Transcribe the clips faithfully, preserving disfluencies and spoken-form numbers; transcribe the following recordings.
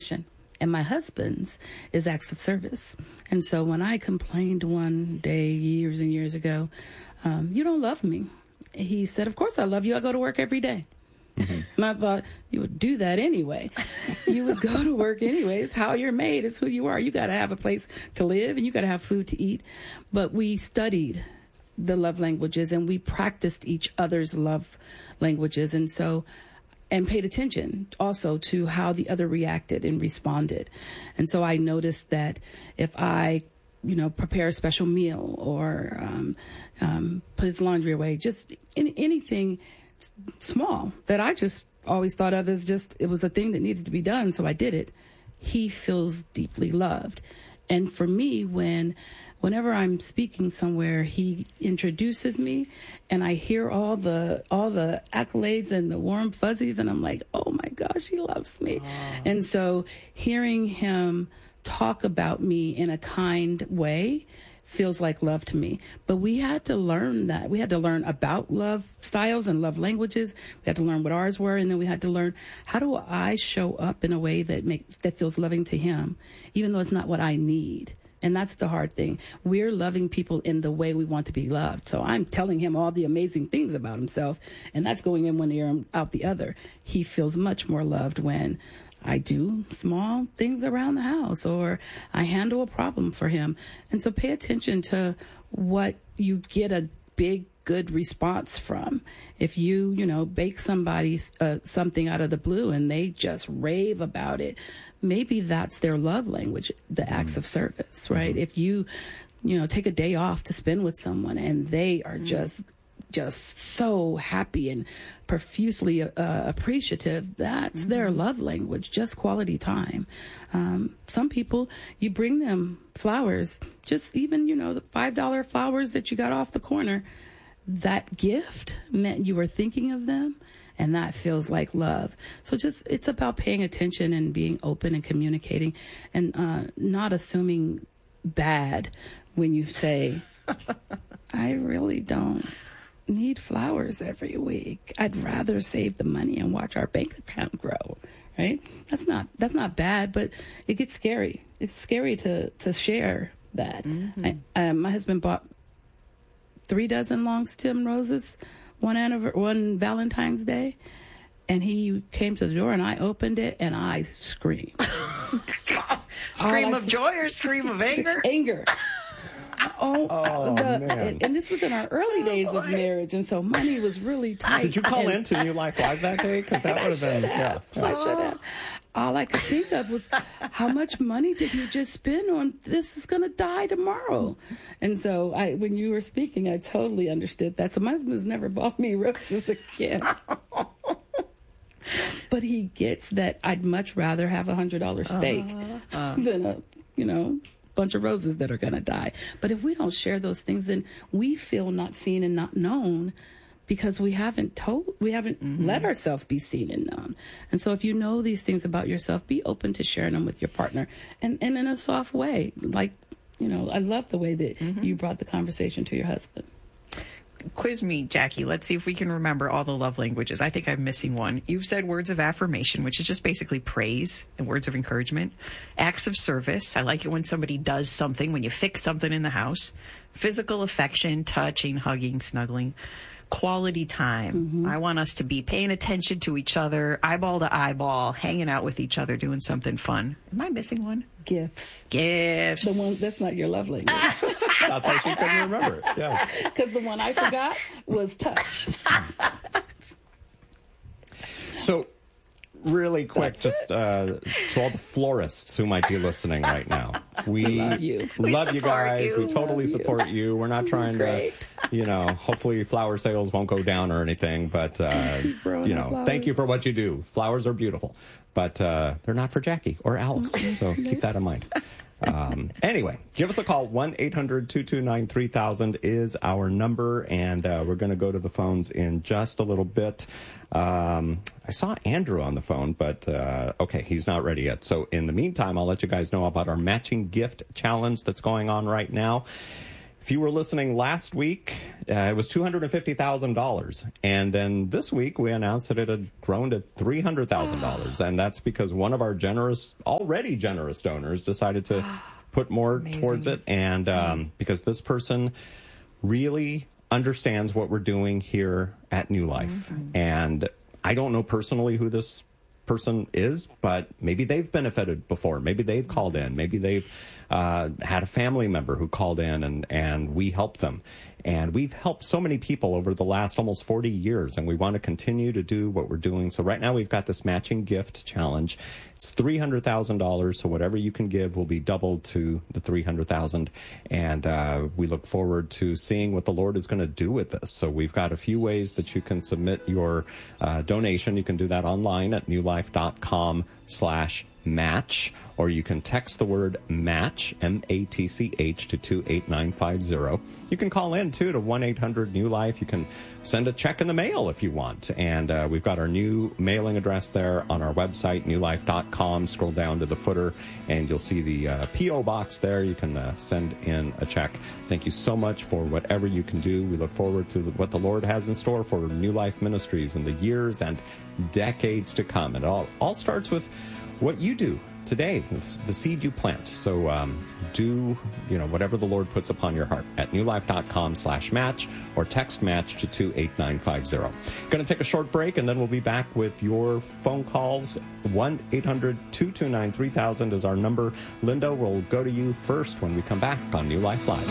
attention. And my husband's is acts of service. And so when I complained one day, years and years ago, um, you don't love me. He said, of course I love you. I go to work every day. Mm-hmm. And I thought, you would do that anyway. You would go to work anyway. It's how you're made. It's who you are. You got to have a place to live and you got to have food to eat. But we studied the love languages and we practiced each other's love languages. And so and paid attention also to how the other reacted and responded. And so I noticed that if I, you know, prepare a special meal or um, um, put his laundry away, just in, anything small that I just always thought of as just, it was a thing that needed to be done. So I did it. He feels deeply loved. And for me, when whenever I'm speaking somewhere, he introduces me and I hear all the all the accolades and the warm fuzzies and I'm like, oh my gosh, he loves me. Oh. And so hearing him talk about me in a kind way feels like love to me. But we had to learn that. We had to learn about love styles and love languages. We had to learn what ours were. And then we had to learn, how do I show up in a way that makes, that feels loving to him, even though it's not what I need. And that's the hard thing. We're loving people in the way we want to be loved. So I'm telling him all the amazing things about himself, and that's going in one ear and out the other. He feels much more loved when I do small things around the house or I handle a problem for him. And so pay attention to what you get a big, good response from. If you, you know, bake somebody uh, something out of the blue and they just rave about it, maybe that's their love language, the mm-hmm. acts of service, right? Mm-hmm. If you, you know, take a day off to spend with someone and they are mm-hmm. just just so happy and profusely uh, appreciative, that's mm-hmm. their love language, just quality time. Um, some people, you bring them flowers, just even, you know, the five dollar flowers that you got off the corner, that gift meant you were thinking of them, and that feels like love. So just, it's about paying attention and being open and communicating and uh, not assuming bad when you say, I really don't need flowers every week. I'd rather save the money and watch our bank account grow, right? That's not that's not bad, but it gets scary. It's scary to to share that. Mm-hmm. I, uh, my husband bought three dozen long stem roses one anniver- one Valentine's Day, and he came to the door and I opened it and I screamed. Scream of joy or scream of anger? Anger. Oh, oh the, man. And, and this was in our early days oh, of marriage, and so money was really tight. Did you call and, in to New Life Live that day? Because that would have been, have. yeah. I should have. All I could think of was, how much money did you just spend on this is going to die tomorrow? And so I, when you were speaking, I totally understood that. So my husband's never bought me roses again. But he gets that I'd much rather have a one hundred dollar steak uh, uh. than a, you know, bunch of roses that are going to die. But if we don't share those things, then we feel not seen and not known because we haven't told, we haven't mm-hmm. let ourselves be seen and known. And so if you know these things about yourself, be open to sharing them with your partner and, and in a soft way. Like, you know, I love the way that mm-hmm. you brought the conversation to your husband. Quiz me, Jackie. Let's see if we can remember all the love languages. I think I'm missing one. You've said words of affirmation, which is just basically praise and words of encouragement. Acts of service. I like it when somebody does something, when you fix something in the house. Physical affection, touching, hugging, snuggling. Quality time. Mm-hmm. I want us to be paying attention to each other, eyeball to eyeball, hanging out with each other, doing something fun. Am I missing one? Gifts. Gifts. The one that's not your love language. That's why she couldn't remember it. Yeah. Because the one I forgot was touch. So, really quick, just uh, to all the florists who might be listening right now, we love you. We love you guys. You. We totally love support you. you. We're not trying Great. to, you know, hopefully flower sales won't go down or anything, but, uh, you know, flowers. Thank you for what you do. Flowers are beautiful, but uh, they're not for Jackie or Alice, so keep that in mind. Um, anyway, give us a call. one eight hundred two two nine three thousand is our number, and uh, we're going to go to the phones in just a little bit. Um, I saw Andrew on the phone, but uh, okay, he's not ready yet. So in the meantime, I'll let you guys know about our matching gift challenge that's going on right now. If if you were listening last week, uh, it was two hundred fifty thousand dollars. And then this week we announced that it had grown to three hundred thousand dollars. And that's because one of our generous, already generous donors decided to put more Amazing. towards it. And um, because this person really understands what we're doing here at New Life. Mm-hmm. And I don't know personally who this person is, but maybe they've benefited before. Maybe they've called in. Maybe they've uh, had a family member who called in and, and we helped them. And we've helped so many people over the last almost forty years, and we want to continue to do what we're doing. So right now we've got this matching gift challenge. It's three hundred thousand dollars, so whatever you can give will be doubled to the three hundred thousand dollars. And uh, we look forward to seeing what the Lord is going to do with this. So we've got a few ways that you can submit your uh, donation. You can do that online at newlife.com slash match, or you can text the word match, M A T C H, to two eight nine five zero. You can call in, too, to one eight hundred new life. You can send a check in the mail if you want. And uh, we've got our new mailing address there on our website, new life dot com. Scroll down to the footer, and you'll see the uh, P O box there. You can uh, send in a check. Thank you so much for whatever you can do. We look forward to what the Lord has in store for New Life Ministries in the years and decades to come. And it all, all starts with what you do today, the seed you plant. So um, do, you know, whatever the Lord puts upon your heart at newlife.com slash match or text match to two eight nine five zero. Going to take a short break, and then we'll be back with your phone calls. one eight hundred two two nine three thousand is our number. Linda, we'll go to you first when we come back on New Life Live.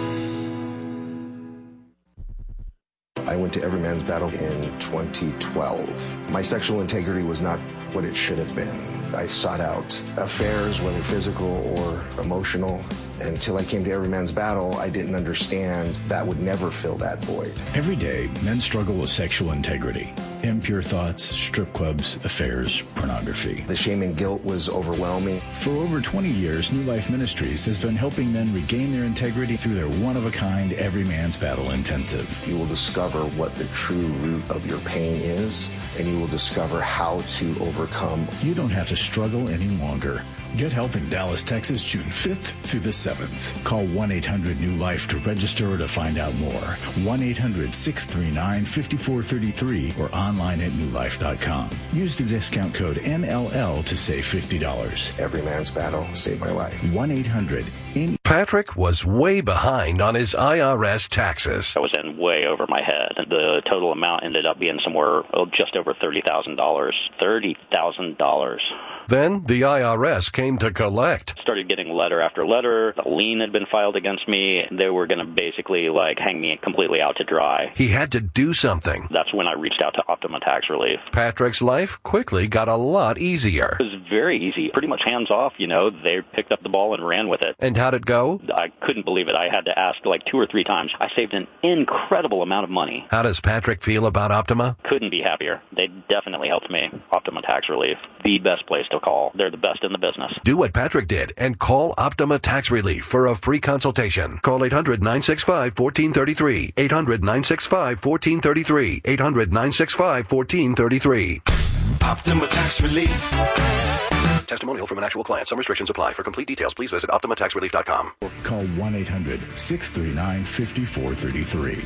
I went to Every Man's Battle in twenty twelve. My sexual integrity was not what it should have been. I sought out affairs, whether physical or emotional. Until I came to Every Man's Battle, I didn't understand that would never fill that void. Every day, men struggle with sexual integrity. Impure thoughts, strip clubs, affairs, pornography. The shame and guilt was overwhelming. For over twenty years, New Life Ministries has been helping men regain their integrity through their one-of-a-kind Every Man's Battle Intensive. You will discover what the true root of your pain is, and you will discover how to overcome. You don't have to struggle any longer. Get help in Dallas, Texas, June fifth through the seventh. Call one eight hundred new life to register or to find out more. one eight hundred six three nine five four three three or online at new life dot com. Use the discount code N L L to save fifty dollars. Every Man's Battle saved my life. one eight hundred N Patrick was way behind on his I R S taxes. I was in way over my head. The total amount ended up being somewhere oh, just over thirty thousand dollars. thirty thousand dollars. Then the I R S came to collect. Started getting letter after letter. A lien had been filed against me. They were going to basically like hang me completely out to dry. He had to do something. That's when I reached out to Optima Tax Relief. Patrick's life quickly got a lot easier. It was very easy. Pretty much hands off, you know. They picked up the ball and ran with it. And how'd it go? I couldn't believe it. I had to ask like two or three times. I saved an incredible amount of money. How does Patrick feel about Optima? Couldn't be happier. They definitely helped me. Optima Tax Relief, the best place to call. They're the best in the business. Do what Patrick did and call Optima Tax Relief for a free consultation. Call eight hundred nine six five one four three three. eight hundred nine six five one four three three. eight hundred nine six five one four three three. Optima Tax Relief. Testimonial from an actual client. Some restrictions apply. For complete details, please visit optima tax relief dot com. Call one eight hundred six three nine five four three three.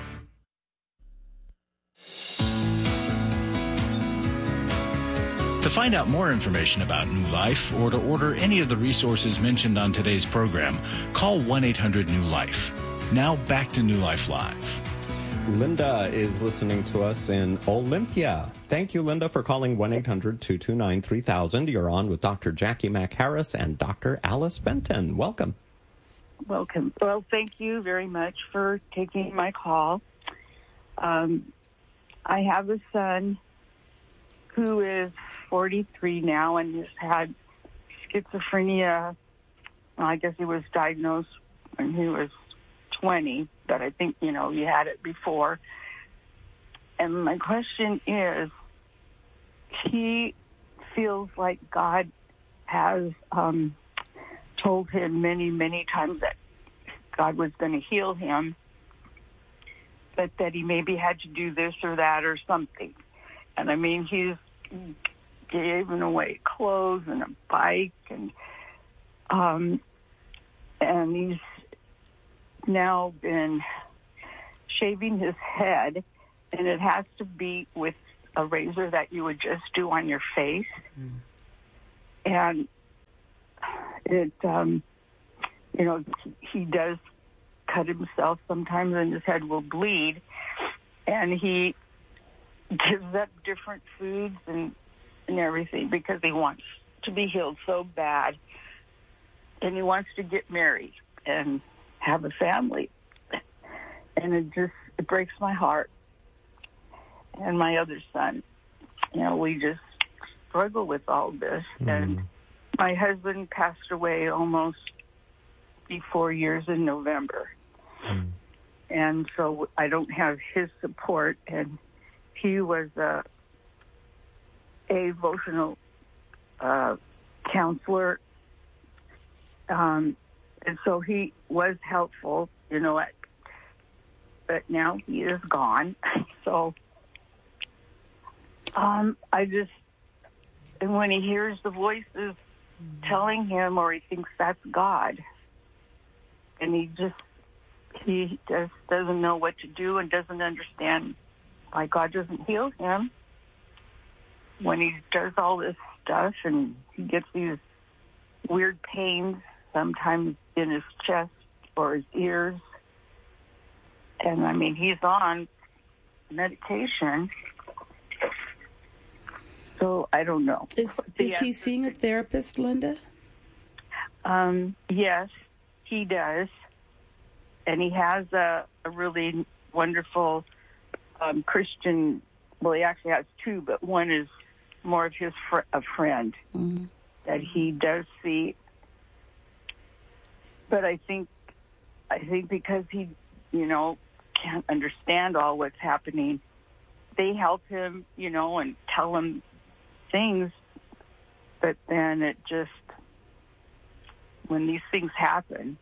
To find out more information about New Life or to order any of the resources mentioned on today's program, call one eight hundred new life. Now back to New Life Live. Linda is listening to us in Olympia. Thank you, Linda, for calling one eight hundred two two nine three thousand. You're on with Doctor Jackie McHarris and Doctor Alice Benton. Welcome. Welcome. Well, thank you very much for taking my call. Um, I have a son who is forty-three now and has had schizophrenia. Well, I guess he was diagnosed when he was twenty, but I think, you know, he had it before. And my question is, he feels like God has um, told him many, many times that God was going to heal him, but that he maybe had to do this or that or something. And I mean, he's giving away clothes and a bike, and um, and he's now been shaving his head, and it has to be with a razor that you would just do on your face. Mm. And it, um, you know, he does cut himself sometimes, and his head will bleed. And he gives up different foods and, and everything because he wants to be healed so bad. And he wants to get married and have a family. And it just, it breaks my heart. And my other son, you know, we just struggle with all this. Mm. And my husband passed away almost four years in November. Mm. And so I don't have his support. And he was a, a emotional uh, counselor. Um, and so he was helpful, you know, at, but now he is gone. So um, I just, and when he hears the voices telling him, or he thinks that's God, and he just, he just doesn't know what to do and doesn't understand why God doesn't heal him when he does all this stuff, and he gets these weird pains sometimes in his chest or his ears. And I mean, he's on medication. So I don't know. Is, is he seeing a therapist, Linda? Um, yes, he does. And he has a, a really wonderful um, Christian, well, he actually has two, but one is more of his fr- a friend mm-hmm. that he does see. But I think, I think because he, you know, can't understand all what's happening, they help him, you know, and tell him things, but then it just, when these things happen,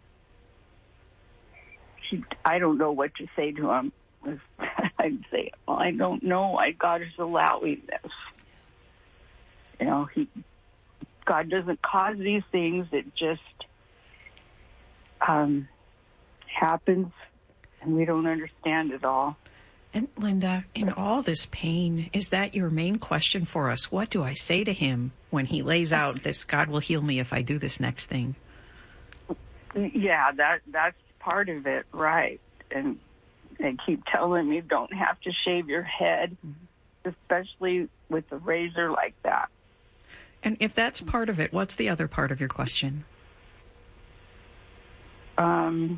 he, I don't know what to say to him. I'd say, well, I don't know why God is allowing this. You know, he, God doesn't cause these things. It just um, happens, and we don't understand it all. And Linda, in all this pain, is that your main question for us? What do I say to him when he lays out this, God will heal me if I do this next thing? Yeah, that that's part of it, right. And they keep telling me don't have to shave your head, mm-hmm. especially with a razor like that. And if that's part of it, what's the other part of your question? Um,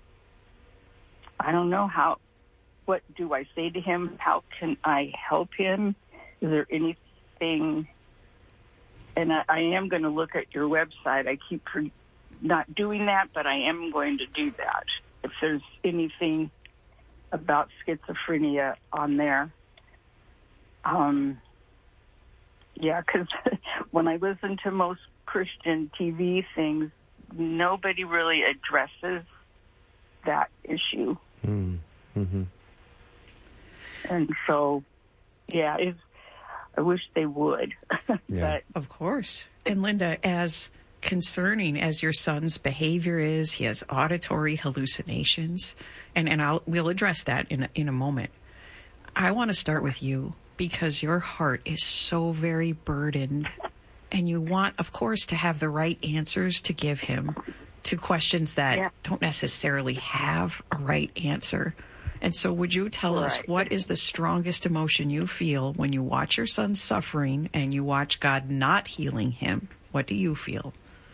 I don't know how. What do I say to him? How can I help him? Is there anything? And I, I am going to look at your website. I keep pre- not doing that, but I am going to do that. If there's anything about schizophrenia on there. Um, yeah, because when I listen to most Christian T V things, nobody really addresses that issue. Mm. Mm-hmm. And so, yeah, it's, I wish they would. Yeah. But, of course. And Linda, as concerning as your son's behavior is, he has auditory hallucinations, and, and I'll, we'll address that in a, in a moment. I want to start with you because your heart is so very burdened, and you want, of course, to have the right answers to give him to questions that yeah. don't necessarily have a right answer. And so would you tell right. us what is the strongest emotion you feel when you watch your son suffering and you watch God not healing him? What do you feel?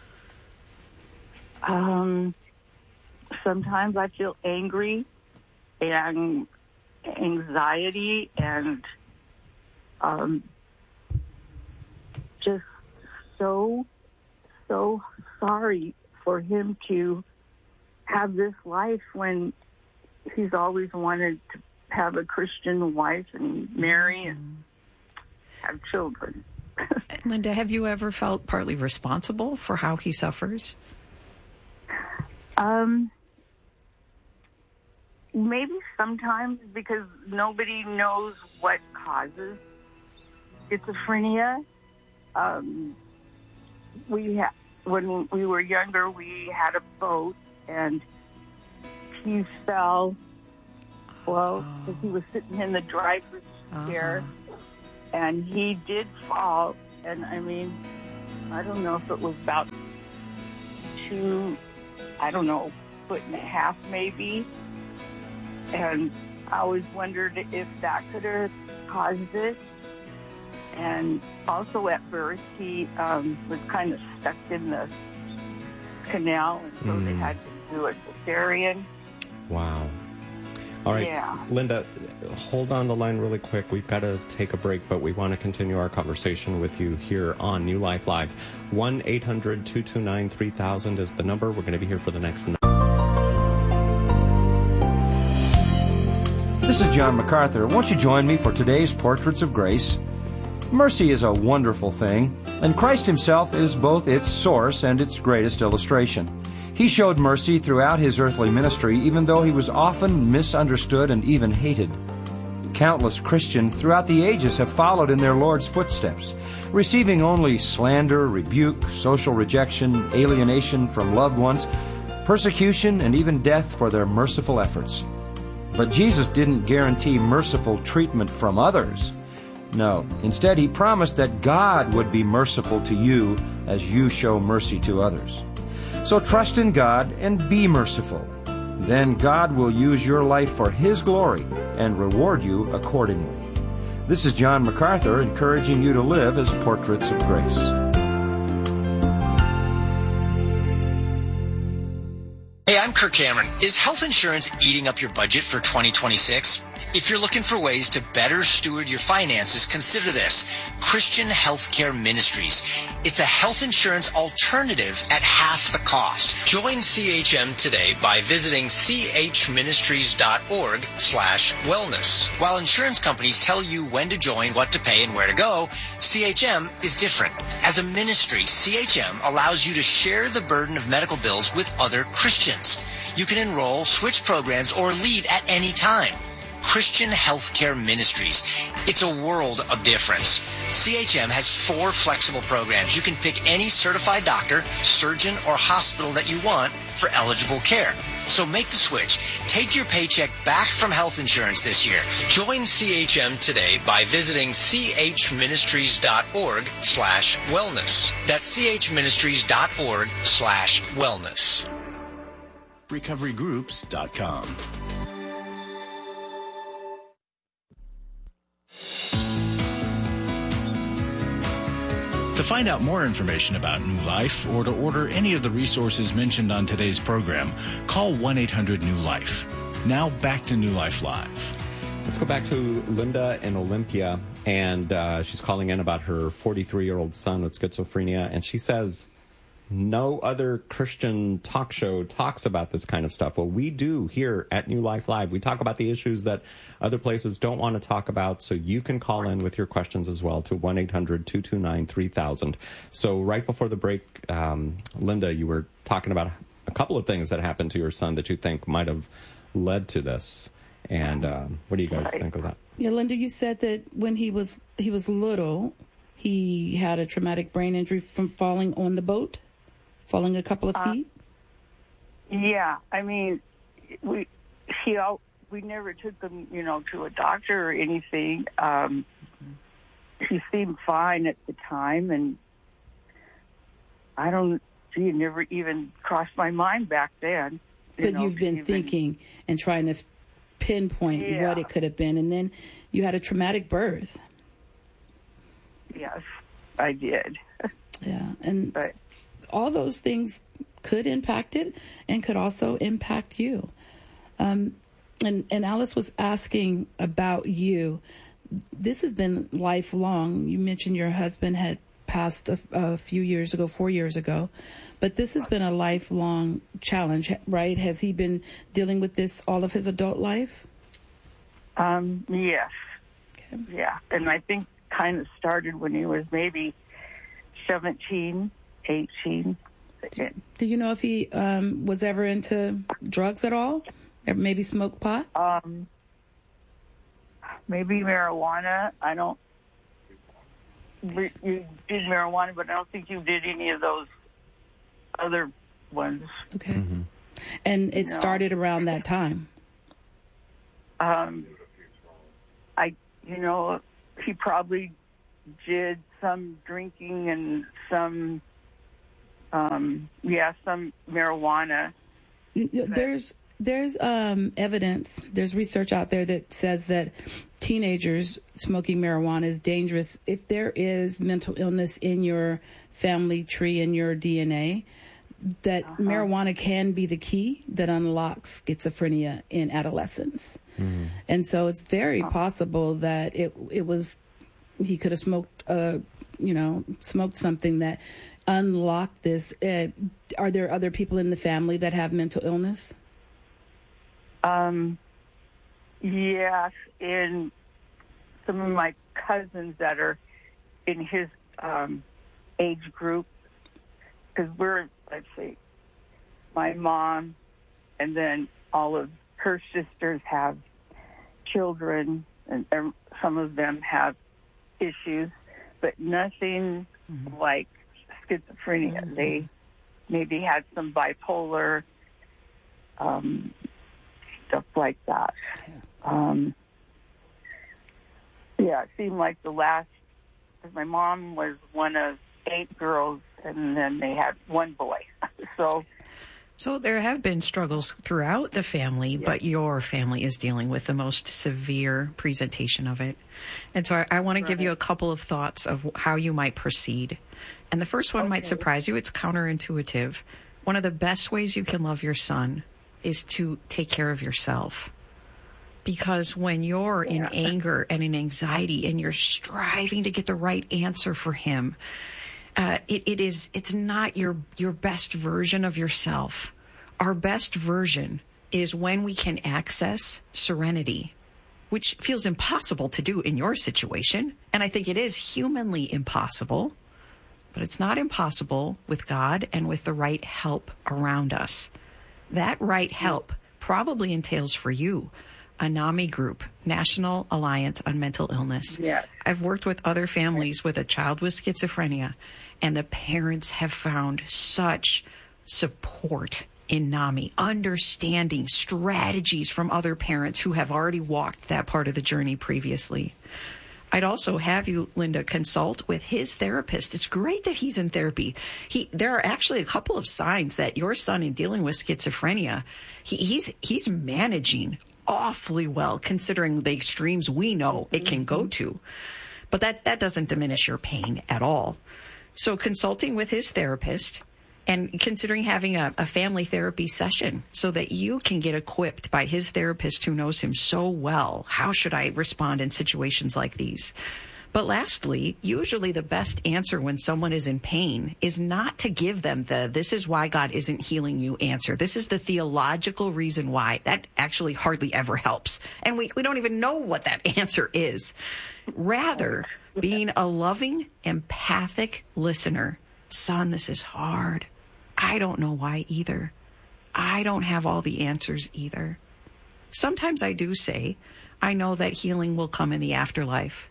Um, sometimes I feel angry and anxiety and um, just so, so sorry for him to have this life when he's always wanted to have a Christian wife and marry and have children. Linda, have you ever felt partly responsible for how he suffers? Um, maybe sometimes, because nobody knows what causes schizophrenia. Um, we ha- when we were younger, we had a boat, and he fell. Well, because he was sitting in the driver's Uh-huh. chair, and he did fall. And I mean, I don't know if it was about two, I don't know, foot and a half maybe. And I always wondered if that could have caused it. And also at birth, he um, was kind of stuck in the canal, and so Mm. they had to do a cesarean. Wow. All right, Yeah. Linda, hold on the line really quick. We've got to take a break, but we want to continue our conversation with you here on New Life Live. one eight hundred two two nine three thousand is the number. We're going to be here for the next night. This is John MacArthur. Won't you join me for today's Portraits of Grace? Mercy is a wonderful thing, and Christ himself is both its source and its greatest illustration. He showed mercy throughout his earthly ministry, even though he was often misunderstood and even hated. Countless Christians throughout the ages have followed in their Lord's footsteps, receiving only slander, rebuke, social rejection, alienation from loved ones, persecution, and even death for their merciful efforts. But Jesus didn't guarantee merciful treatment from others. No, instead he promised that God would be merciful to you as you show mercy to others. So trust in God and be merciful. Then God will use your life for his glory and reward you accordingly. This is John MacArthur encouraging you to live as portraits of grace. Hey, I'm Kirk Cameron. Is health insurance eating up your budget for twenty twenty-six? If you're looking for ways to better steward your finances, consider this. Christian Healthcare Ministries. It's a health insurance alternative at half the cost. Join C H M today by visiting chministries.org slash wellness. While insurance companies tell you when to join, what to pay, and where to go, C H M is different. As a ministry, C H M allows you to share the burden of medical bills with other Christians. You can enroll, switch programs, or leave at any time. Christian Healthcare Ministries. It's a world of difference. C H M has four flexible programs. You can pick any certified doctor, surgeon, or hospital that you want for eligible care. So make the switch. Take your paycheck back from health insurance this year. Join C H M today by visiting chministries.org slash wellness. That's chministries.org slash wellness. recovery groups dot com. To find out more information about New Life or to order any of the resources mentioned on today's program, call one eight hundred new life. Now back to New Life Live. Let's go back to Linda in Olympia, and uh, she's calling in about her forty-three-year-old son with schizophrenia, and she says no other Christian talk show talks about this kind of stuff. Well, we do here at New Life Live. We talk about the issues that other places don't want to talk about, so you can call in with your questions as well to one eight hundred two two nine three thousand. So right before the break, um, Linda, you were talking about a couple of things that happened to your son that you think might have led to this. And um, what do you guys think of that? Yeah, Linda, you said that when he was he was little, he had a traumatic brain injury from falling on the boat, falling a couple of feet. Uh, yeah, I mean, we he all, we never took him, you know, to a doctor or anything. Um, he seemed fine at the time, and I don't. Gee, it never even crossed my mind back then. You But know, you've been even, thinking and trying to pinpoint Yeah. what it could have been, and then you had a traumatic birth. Yes, I did. Yeah, and But all those things could impact it and could also impact you. Um, and, and Alice was asking about you. This has been lifelong. You mentioned your husband had passed a, a few years ago, four years ago. But this has been a lifelong challenge, right? Has he been dealing with this all of his adult life? Um, yes. Okay. Yeah. And I think kind of started when he was maybe seventeen, eighteen. Do you know if he um, was ever into drugs at all? Or maybe smoked pot? Um, maybe marijuana. I don't... You did marijuana, but I don't think you did any of those other ones. Okay. Mm-hmm. And it you know, started around that time. Um, I, you know, he probably did some drinking and some, um, yeah, some marijuana. There's there's um, evidence, there's research out there that says that teenagers smoking marijuana is dangerous. If there is mental illness in your family tree, in your D N A, that uh-huh. marijuana can be the key that unlocks schizophrenia in adolescence. Mm. And so it's very possible that it it was, he could have smoked, uh, you know, smoked something that unlocked this. Uh, are there other people in the family that have mental illness? Um, yes, in some of my cousins that are in his um, age group, because we're, let's see, my mom and then all of her sisters have children, and some of them have issues, but nothing mm-hmm. like schizophrenia. Mm-hmm. They maybe had some bipolar, um, stuff like that. Yeah. Um, yeah, it seemed like the last, because my mom was one of eight girls, and then they had one boy. so, so there have been struggles throughout the family, yeah. but your family is dealing with the most severe presentation of it. And so I, I want to give you a couple of thoughts of how you might proceed. And the first one okay. might surprise you. It's counterintuitive. One of the best ways you can love your son is to take care of yourself. Because when you're yeah. in anger and in anxiety and you're striving to get the right answer for him, uh, it, it is, it's not your, your best version of yourself. Our best version is when we can access serenity, which feels impossible to do in your situation. And I think it is humanly impossible, but it's not impossible with God and with the right help around us. That right help probably entails for you a NAMI group, National Alliance on Mental Illness. Yes. I've worked with other families with a child with schizophrenia, and the parents have found such support in NAMI, understanding strategies from other parents who have already walked that part of the journey previously. I'd also have you, Linda, consult with his therapist. It's great that he's in therapy. He, there are actually a couple of signs that your son, in dealing with schizophrenia, he, he's he's managing awfully well, considering the extremes we know it can go to. But that, that doesn't diminish your pain at all. So consulting with his therapist and considering having a, a family therapy session so that you can get equipped by his therapist who knows him so well. How should I respond in situations like these? But lastly, usually the best answer when someone is in pain is not to give them the, this is why God isn't healing you answer. This is the theological reason why. That actually hardly ever helps. And we, we don't even know what that answer is. Rather, being a loving, empathic listener. Son, this is hard. I don't know why either. I don't have all the answers either. Sometimes I do say, I know that healing will come in the afterlife,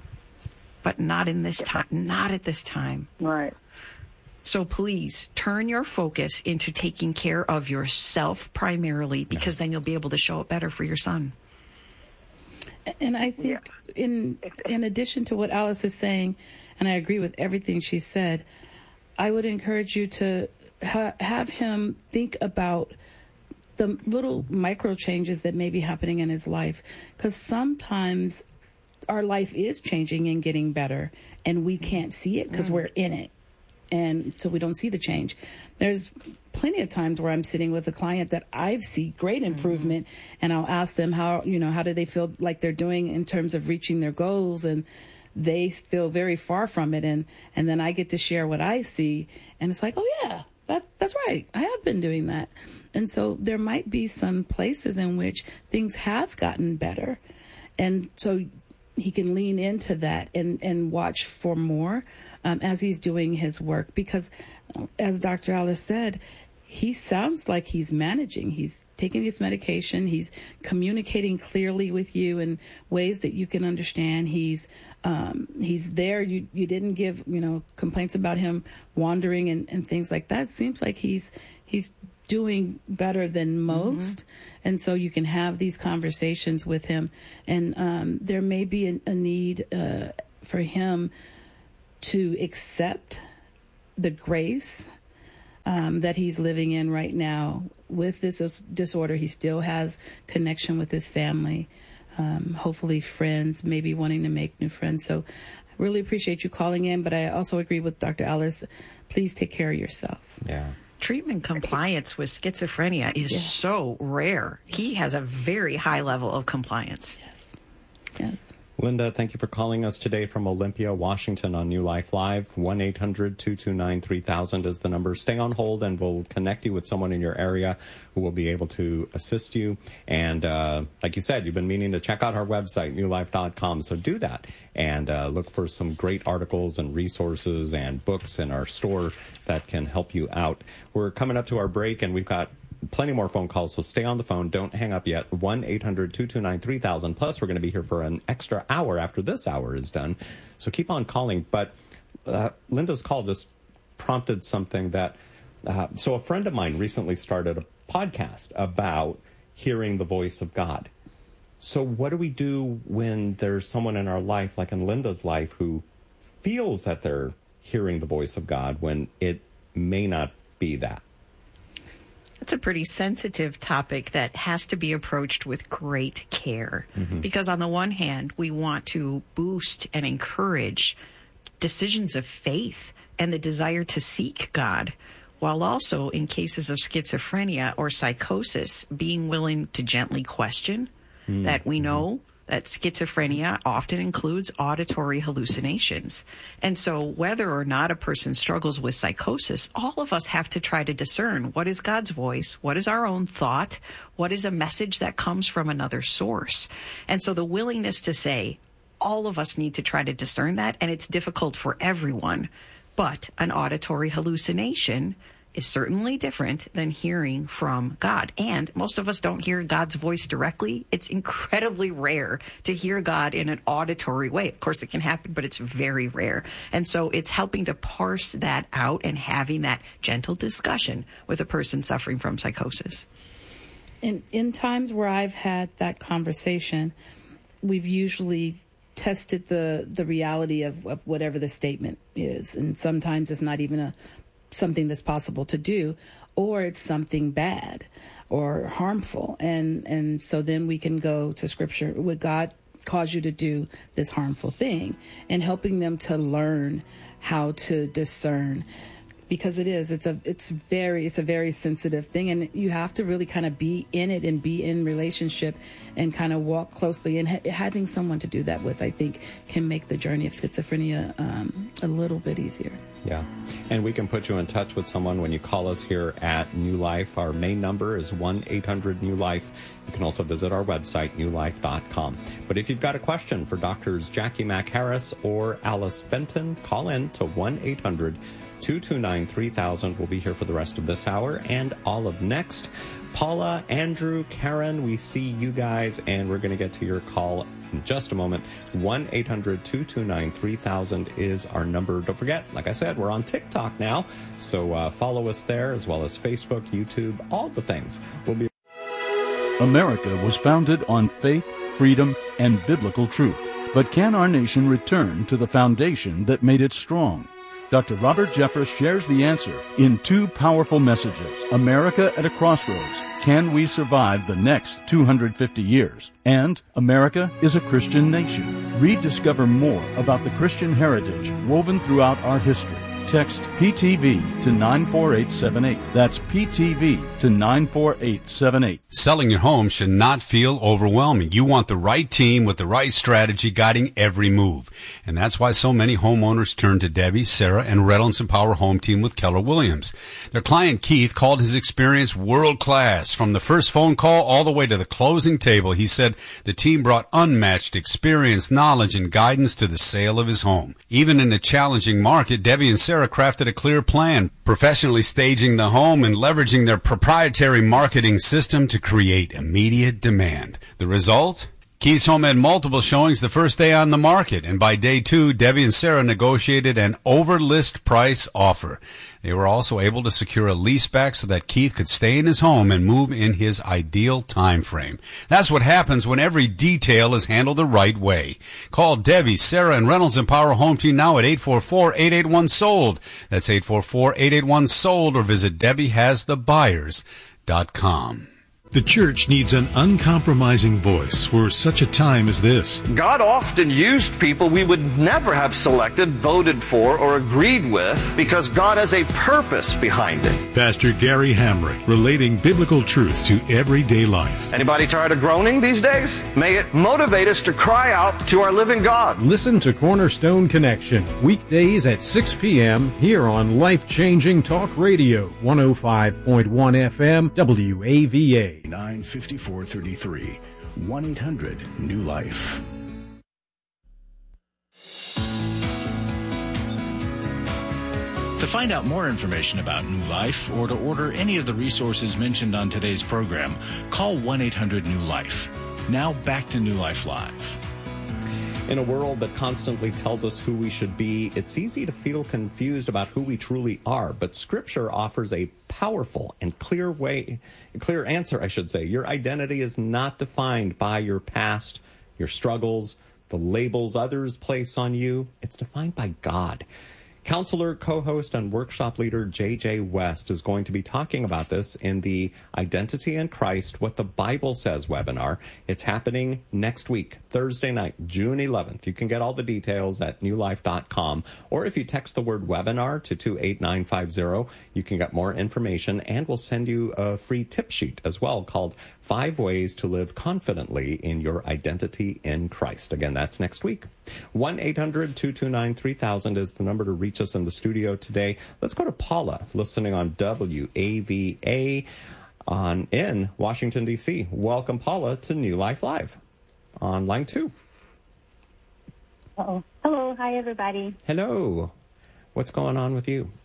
but not in this time, not at this time. Right. So please turn your focus into taking care of yourself primarily, because then you'll be able to show it better for your son. And I think yeah. in in addition to what Alice is saying, and I agree with everything she said, I would encourage you to ha- have him think about the little micro changes that may be happening in his life, because sometimes our life is changing and getting better, and we can't see it because mm. we're in it. And so we don't see the change. There's plenty of times where I'm sitting with a client that I see great improvement, mm-hmm. and I'll ask them how, you know, how do they feel like they're doing in terms of reaching their goals, and they feel very far from it. And, and then I get to share what I see, and it's like, oh yeah, that's, that's right. I have been doing that. And so there might be some places in which things have gotten better. And so he can lean into that and, and watch for more um, as he's doing his work. Because as Doctor Alice said, he sounds like he's managing. He's taking his medication. He's communicating clearly with you in ways that you can understand. He's um, he's there. You you didn't give, you know, complaints about him wandering and, and things like that. It seems like he's he's doing better than most. Mm-hmm. And so you can have these conversations with him. And um, there may be a, a need uh, for him to accept the grace um, that he's living in right now. With this disorder, he still has connection with his family, um, hopefully friends, maybe wanting to make new friends. So I really appreciate you calling in, but I also agree with Doctor Alice. Please take care of yourself. Yeah. Treatment compliance with schizophrenia is yeah. so rare. He has a very high level of compliance. Yes. Yes. Linda, thank you for calling us today from Olympia, Washington on New Life Live. one eight hundred two two nine three thousand is the number. Stay on hold and we'll connect you with someone in your area who will be able to assist you. And uh, like you said, you've been meaning to check out our website, new life dot com. So do that and uh, look for some great articles and resources and books in our store that can help you out. We're coming up to our break and we've got plenty more phone calls, so stay on the phone. Don't hang up yet. one eight hundred two two nine three thousand. Plus, we're going to be here for an extra hour after this hour is done. So keep on calling. But uh, Linda's call just prompted something that... Uh, so a friend of mine recently started a podcast about hearing the voice of God. So what do we do when there's someone in our life, like in Linda's life, who feels that they're hearing the voice of God when it may not be that? It's a pretty sensitive topic that has to be approached with great care. Mm-hmm. Because on the one hand, we want to boost and encourage decisions of faith and the desire to seek God, while also, in cases of schizophrenia or psychosis, being willing to gently question mm-hmm. that we know that schizophrenia often includes auditory hallucinations. And so whether or not a person struggles with psychosis, all of us have to try to discern what is God's voice, what is our own thought, what is a message that comes from another source. And so the willingness to say, all of us need to try to discern that, and it's difficult for everyone. But an auditory hallucination is certainly different than hearing from God. And most of us don't hear God's voice directly. It's incredibly rare to hear God in an auditory way. Of course, it can happen, but it's very rare. And so it's helping to parse that out and having that gentle discussion with a person suffering from psychosis. In, in times where I've had that conversation, we've usually tested the, the reality of, of whatever the statement is. And sometimes it's not even a something that's possible to do, or it's something bad or harmful. And, and so then we can go to scripture. Would God cause you to do this harmful thing? And helping them to learn how to discern, because it is, it's a, it's very, it's a very sensitive thing. And you have to really kind of be in it and be in relationship and kind of walk closely. And ha- having someone to do that with, I think, can make the journey of schizophrenia um, a little bit easier. Yeah. And we can put you in touch with someone when you call us here at New Life. Our main number is one eight hundred new life. You can also visit our website, new life dot com. But if you've got a question for Doctors Jackie Mack Harris or Alice Benton, call in to one eight hundred two two nine three thousand. We'll be here for the rest of this hour and all of next. Paula, Andrew, Karen, we see you guys, and we're going to get to your call in just a moment. one eight hundred two two nine three thousand is our number. Don't forget, like I said, we're on TikTok now, so uh, follow us there, as well as Facebook, YouTube, all the things. We'll be. America was founded on faith, freedom, and biblical truth. But can our nation return to the foundation that made it strong? Doctor Robert Jeffress shares the answer in two powerful messages. America at a Crossroads. Can we survive the next two hundred fifty years? And America is a Christian nation. Rediscover more about the Christian heritage woven throughout our history. Text P T V to nine four eight seven eight. That's P T V to nine four eight seven eight. Selling your home should not feel overwhelming. You want the right team with the right strategy guiding every move. And that's why so many homeowners turn to Debbie, Sarah, and Reynolds and Power Home Team with Keller Williams. Their client Keith called his experience world class. From the first phone call all the way to the closing table, he said the team brought unmatched experience, knowledge, and guidance to the sale of his home. Even in a challenging market, Debbie and Sarah crafted a clear plan, professionally staging the home and leveraging their proprietary marketing system to create immediate demand. The result? Keith's home had multiple showings the first day on the market, and by day two, Debbie and Sarah negotiated an over-list price offer. They were also able to secure a lease back so that Keith could stay in his home and move in his ideal time frame. That's what happens when every detail is handled the right way. Call Debbie, Sarah, and Reynolds and Power Home Team now at eight four four, eight eight one, sold. That's eight four four, eight eight one, sold, or visit debbie has the buyers dot com. The church needs an uncompromising voice for such a time as this. God often used people we would never have selected, voted for, or agreed with because God has a purpose behind it. Pastor Gary Hamrick, relating biblical truths to everyday life. Anybody tired of groaning these days? May it motivate us to cry out to our living God. Listen to Cornerstone Connection, weekdays at six p.m. here on Life Changing Talk Radio, one oh five point one F M, W A V A. nine fifty-four thirty-three. one eight hundred new life. To find out more information about New Life or to order any of the resources mentioned on today's program, call one eight hundred new life. Now back to New Life Live. In a world that constantly tells us who we should be, it's easy to feel confused about who we truly are. But Scripture offers a powerful and clear way, clear answer, I should say. Your identity is not defined by your past, your struggles, the labels others place on you. It's defined by God. Counselor, co-host, and workshop leader J J West is going to be talking about this in the Identity in Christ, What the Bible Says webinar. It's happening next week, Thursday night, June eleventh. You can get all the details at new life dot com, or if you text the word webinar to two eight nine five zero, you can get more information, and we'll send you a free tip sheet as well called Five Ways to Live Confidently in Your Identity in Christ. Again, that's next week. one eight hundred two two nine three thousand is the number to reach us in the studio today. Let's go to Paula, listening on W A V A on in Washington, D C. Welcome, Paula, to New Life Live on line two. Uh-oh. Hello. Hi, everybody. Hello. What's going on with you?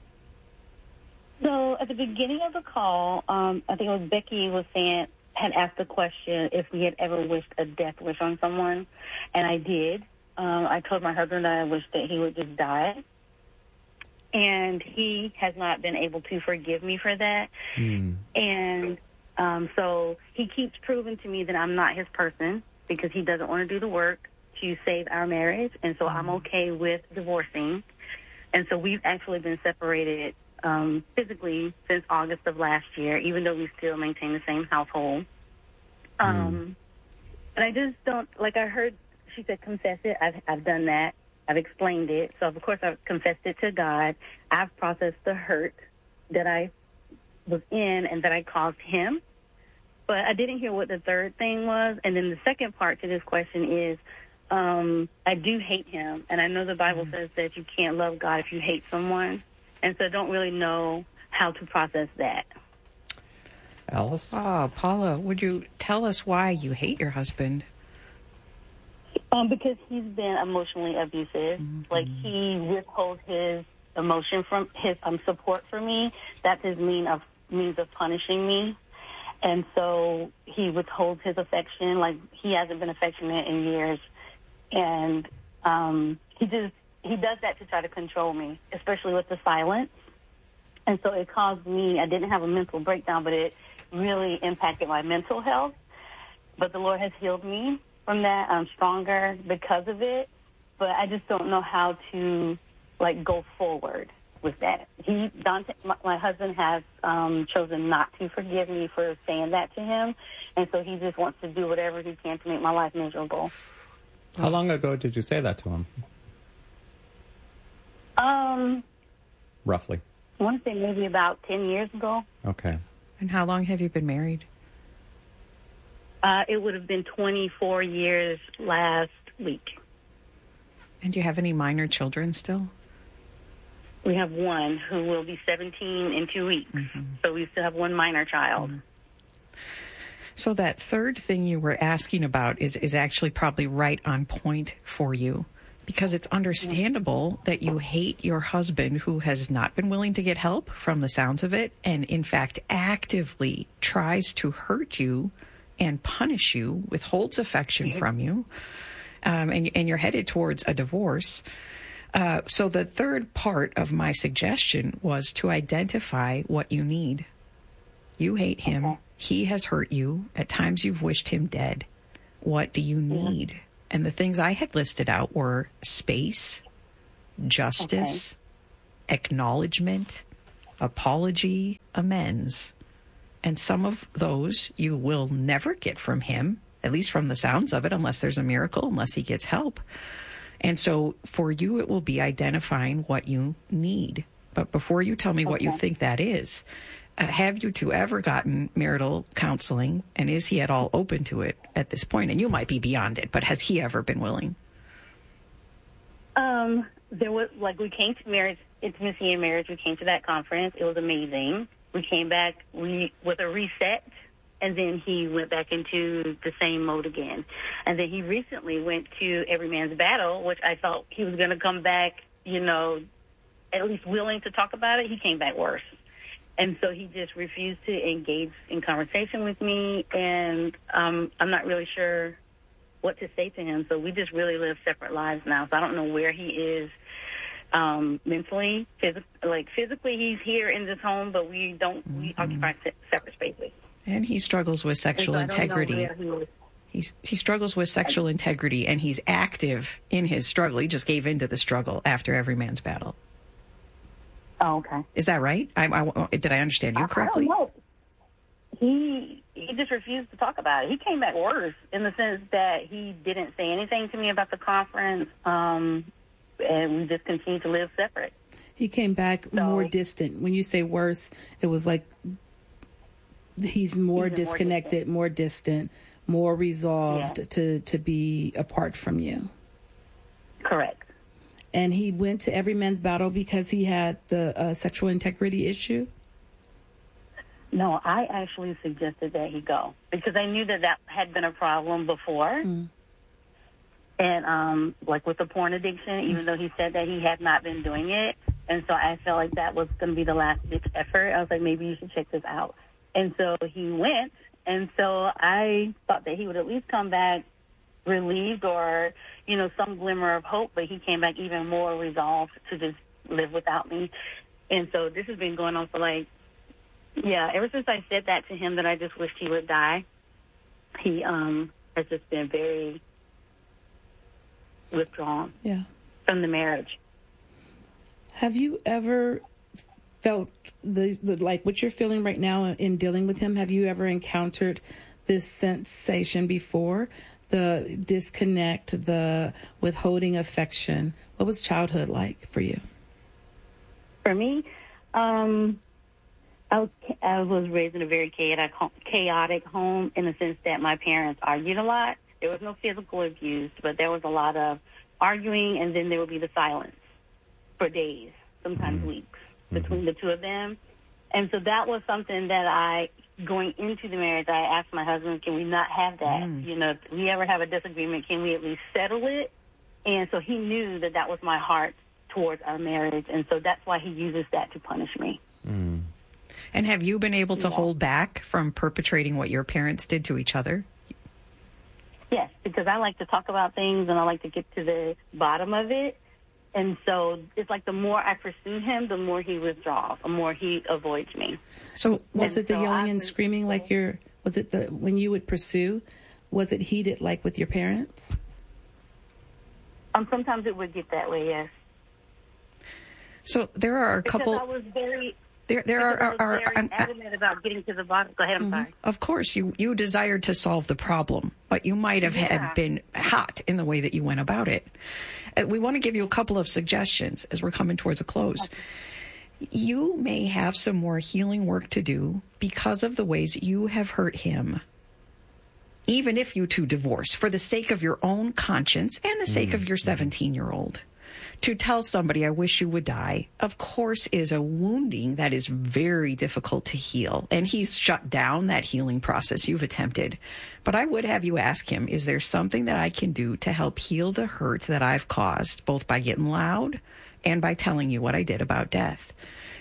So at the beginning of the call, um, I think it was Becky was saying, had asked the question if we had ever wished a death wish on someone, and I did. Um, I told my husband that I wished that he would just die, and he has not been able to forgive me for that. Mm. And um, so he keeps proving to me that I'm not his person because he doesn't want to do the work to save our marriage, and so mm. I'm okay with divorcing. And so we've actually been separated Um, physically since August of last year, even though we still maintain the same household. Um, mm. And I just don't, like I heard, she said, confess it. I've, I've done that. I've explained it. So, of course, I've confessed it to God. I've processed the hurt that I was in and that I caused him. But I didn't hear what the third thing was. And then the second part to this question is, um, I do hate him. And I know the Bible mm. says that you can't love God if you hate someone. And so I don't really know how to process that. Alice? Oh, Paula, would you tell us why you hate your husband? Um, because he's been emotionally abusive. Mm-hmm. Like, he withholds his emotion from his um, support for me. That's his mean of, means of punishing me. And so he withholds his affection. Like, he hasn't been affectionate in years. And um, he just... He does that to try to control me, especially with the silence. And so it caused me, I didn't have a mental breakdown, but it really impacted my mental health. But the Lord has healed me from that. I'm stronger because of it. But I just don't know how to, like, go forward with that. He, Dante, my, my husband has um, chosen not to forgive me for saying that to him. And so he just wants to do whatever he can to make my life miserable. How long ago did you say that to him? Um, Roughly. I want to say maybe about ten years ago. Okay. And how long have you been married? Uh, it would have been twenty-four years last week. And do you have any minor children still? We have one who will be seventeen in two weeks. Mm-hmm. So we still have one minor child. Mm-hmm. So that third thing you were asking about is, is actually probably right on point for you. Because it's understandable that you hate your husband who has not been willing to get help from the sounds of it, and in fact actively tries to hurt you and punish you, withholds affection from you, um, and, and you're headed towards a divorce. Uh, so the third part of my suggestion was to identify what you need. You hate him. Okay. He has hurt you. At times you've wished him dead. What do you need? Yeah. And the things I had listed out were space, justice, okay. acknowledgement, apology, amends. And some of those you will never get from him, at least from the sounds of it, unless there's a miracle, unless he gets help. And so for you, it will be identifying what you need. But before you tell me okay. what you think that is, uh, have you two ever gotten marital counseling? And is he at all open to it at this point? And you might be beyond it, but has he ever been willing? Um, there was, like, we came to marriage, intimacy and marriage. We came to that conference. It was amazing. We came back we, with a reset. And then he went back into the same mode again. And then he recently went to Every Man's Battle, which I thought he was going to come back, you know, at least willing to talk about it. He came back worse. And so he just refused to engage in conversation with me. And um, I'm not really sure what to say to him. So we just really live separate lives now. So I don't know where he is um, mentally. Phys- like physically, he's here in this home, but we don't, mm-hmm. we occupy se- separate spaces. And he struggles with sexual so integrity. He He's, he struggles with sexual integrity, and he's active in his struggle. He just gave into the struggle after Every Man's Battle. Oh, okay. Is that right? I, I, did I understand you correctly? I don't know. He, he just refused to talk about it. He came back worse in the sense that he didn't say anything to me about the conference, um, and we just continued to live separate. He came back so, more distant. When you say worse, it was like... He's more He's disconnected, more distant, more, more resolved yeah. to, to be apart from you. Correct. And he went to Every Man's Battle because he had the uh, sexual integrity issue? No, I actually suggested that he go because I knew that that had been a problem before. Mm. And um, like with the porn addiction, mm. even though he said that he had not been doing it. And so I felt like that was going to be the last-ditch effort. I was like, maybe you should check this out. And so he went, and so I thought that he would at least come back relieved or, you know, some glimmer of hope, but he came back even more resolved to just live without me. And so this has been going on for, like, yeah, ever since I said that to him that I just wished he would die, he um, has just been very withdrawn yeah. from the marriage. Have you ever felt the, the like what you're feeling right now in dealing with him? Have you ever encountered this sensation before? The disconnect, the withholding affection. What was childhood like for you? For me, um, I was, I was raised in a very chaotic, chaotic home in the sense that my parents argued a lot. There was no physical abuse, but there was a lot of arguing, and then there would be the silence for days, sometimes weeks, between the two of them. And so that was something that I, going into the marriage, I asked my husband, can we not have that? Mm. You know, if we ever have a disagreement, can we at least settle it? And so he knew that that was my heart towards our marriage, and so that's why he uses that to punish me. Mm. And have you been able to yeah. hold back from perpetrating what your parents did to each other? Yes, because I like to talk about things, and I like to get to the bottom of it. And so it's like the more I pursue him, the more he withdraws, the more he avoids me. So was and it the so yelling I've and screaming like your, was it the, when you would pursue, was it heated like with your parents? Um, sometimes it would get that way, yes. So there are a because couple. I was very. There, there are, are, are, are very adamant about getting to the bottom. Go ahead, I'm mm-hmm. sorry. Of course, you, you desired to solve the problem, but you might have yeah. had been hot in the way that you went about it. Uh, we want to give you a couple of suggestions as we're coming towards a close. Okay. You may have some more healing work to do because of the ways you have hurt him. Even if you two divorce, for the sake of your own conscience and the sake mm-hmm. of your seventeen-year-old. To tell somebody, I wish you would die, of course, is a wounding that is very difficult to heal. And he's shut down that healing process you've attempted. But I would have you ask him, is there something that I can do to help heal the hurt that I've caused, both by getting loud and by telling you what I did about death?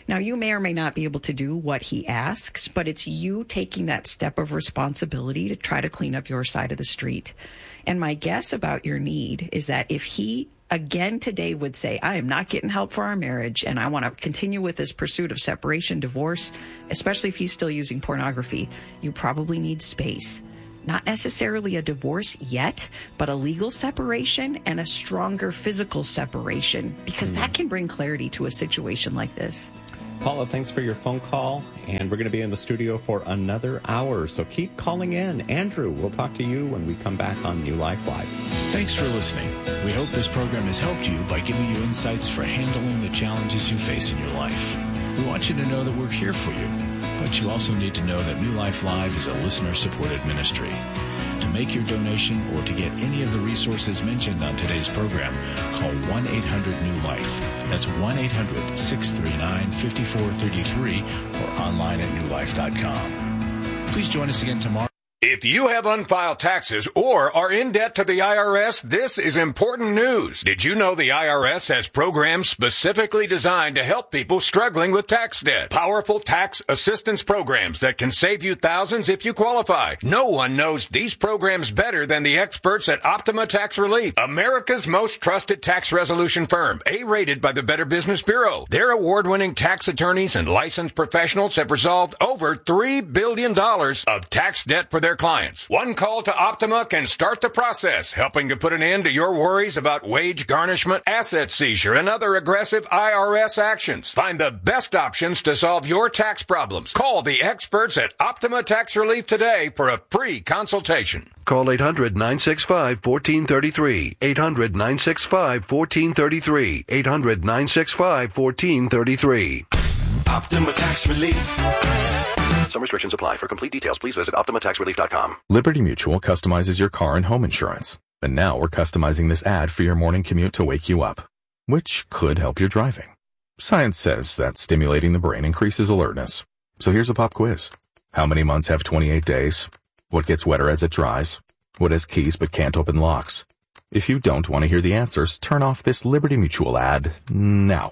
Now, you may or may not be able to do what he asks, but it's you taking that step of responsibility to try to clean up your side of the street. And my guess about your need is that if he again today would say, I am not getting help for our marriage, and I want to continue with this pursuit of separation, divorce, especially if he's still using pornography, you probably need space. Not necessarily a divorce yet, but a legal separation and a stronger physical separation, because that can bring clarity to a situation like this. Paula, thanks for your phone call, and we're going to be in the studio for another hour, so keep calling in. Andrew, we'll talk to you when we come back on New Life Live. Thanks for listening. We hope this program has helped you by giving you insights for handling the challenges you face in your life. We want you to know that we're here for you, but you also need to know that New Life Live is a listener-supported ministry. To make your donation or to get any of the resources mentioned on today's program, call one eight hundred new life. That's one eight hundred six three nine five four three three or online at new life dot com. Please join us again tomorrow. If you have unfiled taxes or are in debt to the I R S, this is important news. Did you know the I R S has programs specifically designed to help people struggling with tax debt? Powerful tax assistance programs that can save you thousands if you qualify. No one knows these programs better than the experts at Optima Tax Relief, America's most trusted tax resolution firm, A-rated by the Better Business Bureau. Their award-winning tax attorneys and licensed professionals have resolved over three billion dollars of tax debt for their clients. One call to Optima can start the process, helping to put an end to your worries about wage garnishment, asset seizure, and other aggressive I R S actions. Find the best options to solve your tax problems. Call the experts at Optima Tax Relief today for a free consultation. Call eight hundred nine six five one four three three. eight hundred nine six five one four three three. eight hundred nine six five one four three three. Optima Tax Relief. Some restrictions apply. For complete details, please visit optima tax relief dot com. Liberty Mutual customizes your car and home insurance. And now we're customizing this ad for your morning commute to wake you up, which could help your driving. Science says that stimulating the brain increases alertness. So here's a pop quiz. How many months have twenty-eight days? What gets wetter as it dries? What has keys but can't open locks? If you don't want to hear the answers, turn off this Liberty Mutual ad now.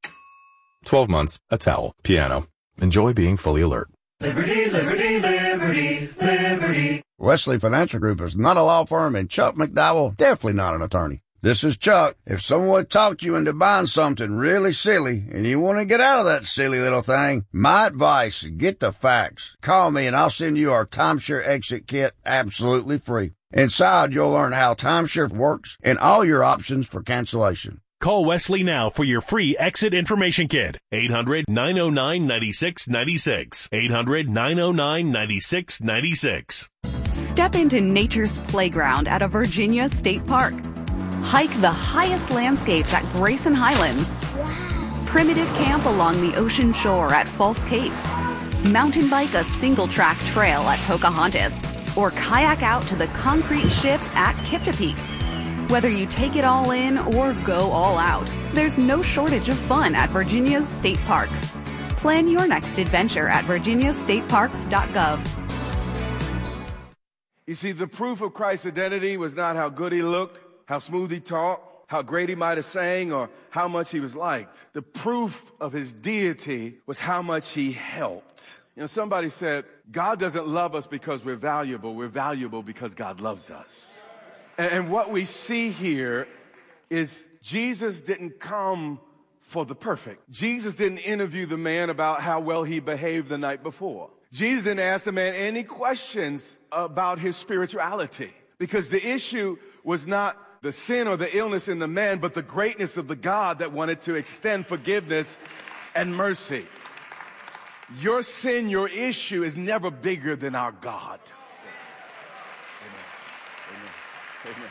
twelve months, a towel, piano. Enjoy being fully alert. Liberty, liberty, liberty, liberty. Wesley Financial Group is not a law firm, and Chuck McDowell definitely not an attorney. This is Chuck. If someone talked you into buying something really silly and you want to get out of that silly little thing, my advice, get the facts. Call me and I'll send you our timeshare exit kit absolutely free. Inside, you'll learn how timeshare works and all your options for cancellation. Call Wesley now for your free exit information kit. eight hundred nine oh nine nine six nine six. eight hundred nine oh nine nine six nine six. Step into nature's playground at a Virginia state park. Hike the highest landscapes at Grayson Highlands. Wow. Primitive camp along the ocean shore at False Cape. Mountain bike a single-track trail at Pocahontas. Or kayak out to the concrete ships at Kiptopeke. Whether you take it all in or go all out, there's no shortage of fun at Virginia's state parks. Plan your next adventure at virginia state parks dot gov. You see, the proof of Christ's identity was not how good he looked, how smooth he talked, how great he might have sang, or how much he was liked. The proof of his deity was how much he helped. You know, somebody said, God doesn't love us because we're valuable. We're valuable because God loves us. And what we see here is Jesus didn't come for the perfect. Jesus didn't interview the man about how well he behaved the night before. Jesus didn't ask the man any questions about his spirituality, because the issue was not the sin or the illness in the man, but the greatness of the God that wanted to extend forgiveness and mercy. Your sin, your issue is never bigger than our God. Amen.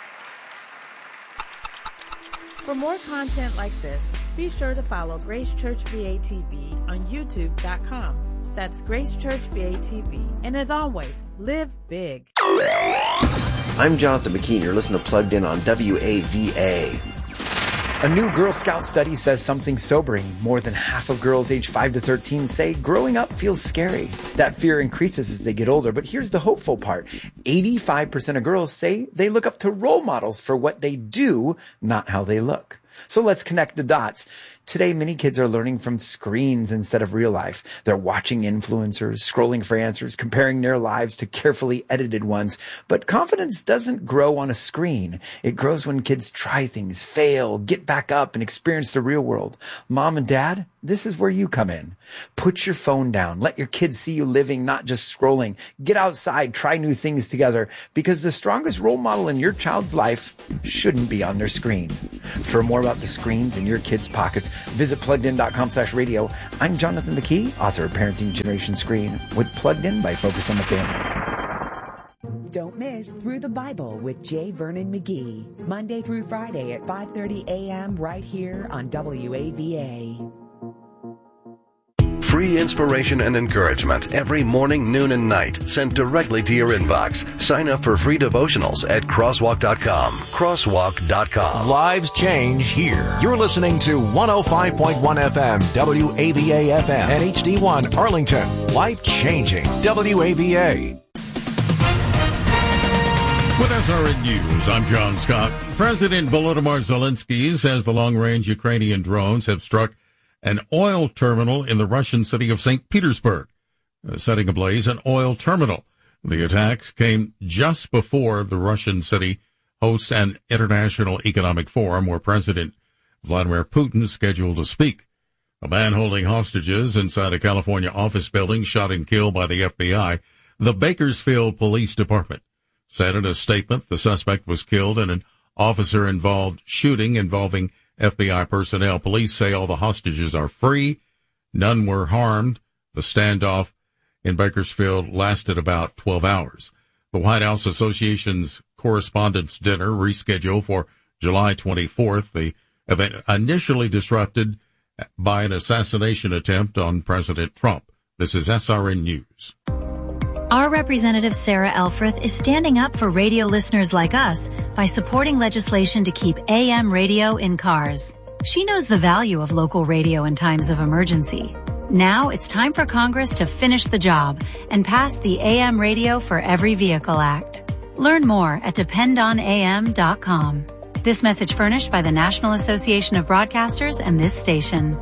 For more content like this, be sure to follow Grace Church V A T V on youtube dot com. That's Grace Church V A T V. And as always, live big. I'm Jonathan McKean. You're listening to Plugged In on W A V A. A new Girl Scout study says something sobering. More than half of girls aged five to thirteen say growing up feels scary. That fear increases as they get older, but here's the hopeful part. eighty-five percent of girls say they look up to role models for what they do, not how they look. So let's connect the dots. Today, many kids are learning from screens instead of real life. They're watching influencers, scrolling for answers, comparing their lives to carefully edited ones. But confidence doesn't grow on a screen. It grows when kids try things, fail, get back up, and experience the real world. Mom and Dad, this is where you come in. Put your phone down. Let your kids see you living, not just scrolling. Get outside, try new things together, because the strongest role model in your child's life shouldn't be on their screen. For more about the screens in your kids' pockets, visit pluggedin.com slash radio. I'm Jonathan McKee, author of Parenting Generation Screen, with Plugged In by Focus on the Family. Don't miss Through the Bible with J. Vernon McGee, Monday through Friday at five thirty a.m. right here on W A V A. Free inspiration and encouragement every morning, noon, and night sent directly to your inbox. Sign up for free devotionals at crosswalk dot com. crosswalk dot com. Lives change here. You're listening to one oh five point one F M, W A V A F M, and H D one Arlington. Life changing. W A V A. With S R N News, I'm John Scott. President Volodymyr Zelensky says the long-range Ukrainian drones have struck an oil terminal in the Russian city of Saint Petersburg, uh, setting ablaze an oil terminal. The attacks came just before the Russian city hosts an international economic forum where President Vladimir Putin is scheduled to speak. A man holding hostages inside a California office building shot and killed by the F B I. The Bakersfield Police Department said in a statement the suspect was killed in an officer-involved shooting involving F B I personnel. Police say all the hostages are free. None were harmed. The standoff in Bakersfield lasted about twelve hours. The White House Association's Correspondents' Dinner rescheduled for July twenty-fourth. The event initially disrupted by an assassination attempt on President Trump. This is S R N News. Our representative Sarah Elfreth is standing up for radio listeners like us by supporting legislation to keep A M radio in cars. She knows the value of local radio in times of emergency. Now it's time for Congress to finish the job and pass the A M Radio for Every Vehicle Act. Learn more at depend on A M dot com. This message furnished by the National Association of Broadcasters and this station.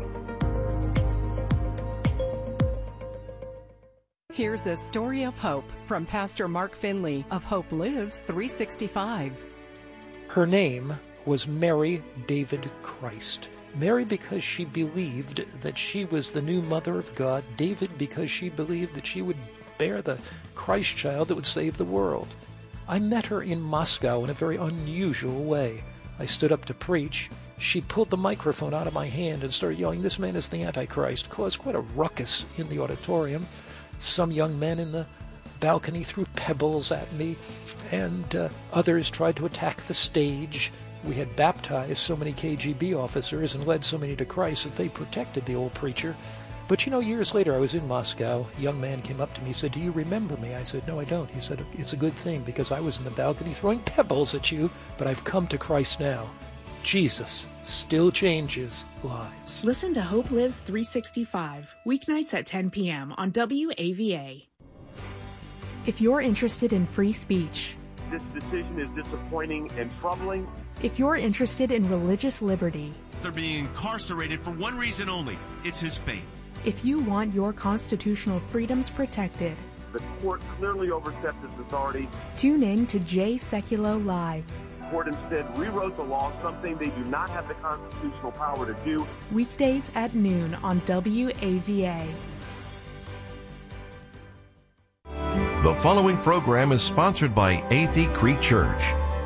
Here's a story of hope from Pastor Mark Finley of Hope Lives three sixty-five. Her name was Mary David Christ. Mary because she believed that she was the new mother of God. David because she believed that she would bear the Christ child that would save the world. I met her in Moscow in a very unusual way. I stood up to preach. She pulled the microphone out of my hand and started yelling, "This man is the Antichrist," caused quite a ruckus in the auditorium. Some young men in the balcony threw pebbles at me, and uh, others tried to attack the stage. We had baptized so many K G B officers and led so many to Christ that they protected the old preacher. But you know, years later, I was in Moscow. A young man came up to me and said, "Do you remember me?" I said, "No, I don't." He said, "It's a good thing because I was in the balcony throwing pebbles at you, but I've come to Christ now." Jesus still changes lives. Listen to Hope Lives three sixty-five, weeknights at ten p.m. on W A V A. If you're interested in free speech, this decision is disappointing and troubling. If you're interested in religious liberty, they're being incarcerated for one reason only. It's his faith. If you want your constitutional freedoms protected, the court clearly overstepped its authority. Tune in to Jay Sekulow Live. The court instead rewrote the law, something they do not have the constitutional power to do. Weekdays at noon on W A V A. The following program is sponsored by Athey Creek Church.